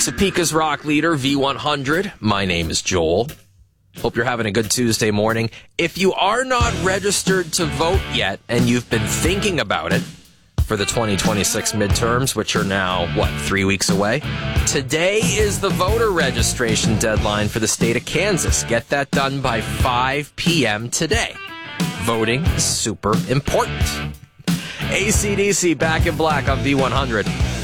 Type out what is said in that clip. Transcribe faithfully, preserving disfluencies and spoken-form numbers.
Topeka's rock leader, V one hundred. My name is Joel. Hope you're having a good Tuesday morning. If you are not registered to vote yet and you've been thinking about it for the twenty twenty-six midterms, which are now, what, three weeks away? Today is the voter registration deadline for the state of Kansas. Get that done by five p.m. today. Voting is super important. A C D C Back in Black on V one hundred.